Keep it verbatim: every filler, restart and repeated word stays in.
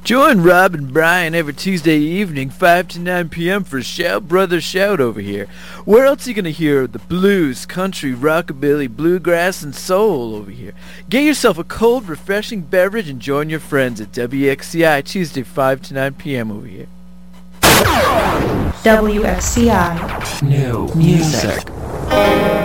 Join Rob and Brian every Tuesday evening, five to nine p.m. for Shout Brothers Shout over here. Where else are you going to hear the blues, country, rockabilly, bluegrass, and soul over here? Get yourself a cold, refreshing beverage and join your friends at W X C I Tuesday, five to nine p.m. over here. W X C I. New music.